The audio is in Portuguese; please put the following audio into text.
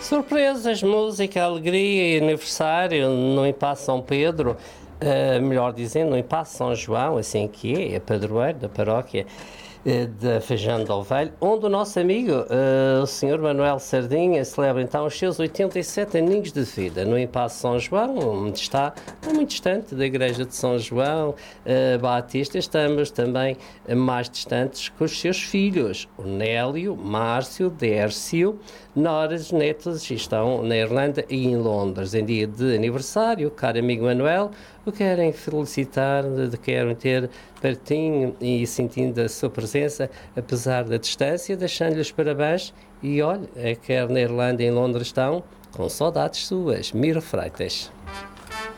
Surpresas, música, alegria e aniversário no Impasse São Pedro, melhor dizendo, no Impasse São João, assim que é padroeiro da paróquia da Feijão de Ovelho, onde o nosso amigo, o Sr. Manuel Sardinha, celebra então os seus 87 aninhos de vida no Impasse São João, onde está muito distante da Igreja de São João Batista. Estamos também mais distantes com os seus filhos, o Nélio, Márcio, Dércio, noras, netos, estão na Irlanda e em Londres, em dia de aniversário. Caro amigo Manuel, o querem felicitar, querem ter pertinho e sentindo a sua presença, apesar da distância, deixando-lhe os parabéns. E olha, quer na Irlanda e em Londres estão com saudades suas. Miro Freitas.